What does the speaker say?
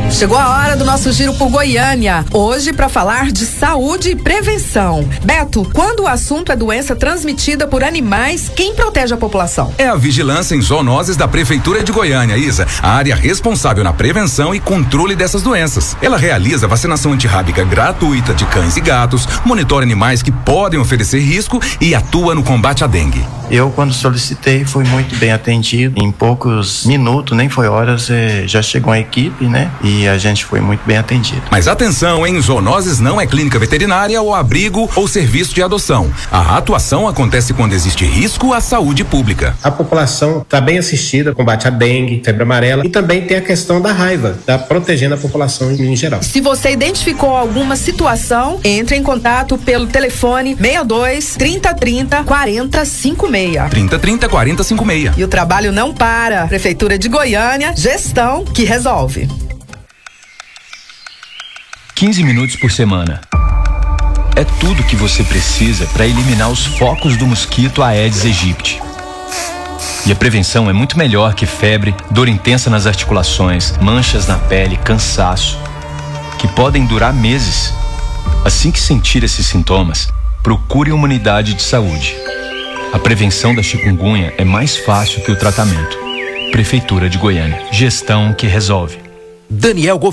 Chegou a hora do nosso giro por Goiânia. Hoje para falar de saúde e prevenção. Beto, quando o assunto é doença transmitida por animais, quem protege a população? É a Vigilância em Zoonoses da Prefeitura de Goiânia, Isa, a área responsável na prevenção e controle dessas doenças. Ela realiza vacinação antirrábica gratuita de cães e gatos, monitora animais que podem oferecer risco e atua no combate à dengue. Eu, quando solicitei, fui muito bem atendido. Em poucos minutos, nem foi horas, já chegou a equipe, né? E a gente foi muito bem atendido. Mas atenção, hein? Zoonoses não é clínica veterinária ou abrigo ou serviço de adoção. A atuação acontece quando existe risco à saúde pública. A população está bem assistida, combate à dengue, febre amarela, e também tem a questão da raiva, tá protegendo a população em geral. Se você identificou alguma situação, entre em contato pelo telefone 62 3030 4056. 3030 4056. E o trabalho não para. Prefeitura de Goiânia, gestão que resolve. 15 minutos por semana. É tudo que você precisa para eliminar os focos do mosquito Aedes aegypti. E a prevenção é muito melhor que febre, dor intensa nas articulações, manchas na pele, cansaço, que podem durar meses. Assim que sentir esses sintomas, procure uma unidade de saúde. A prevenção da chikungunya é mais fácil que o tratamento. Prefeitura de Goiânia. Gestão que resolve. Daniel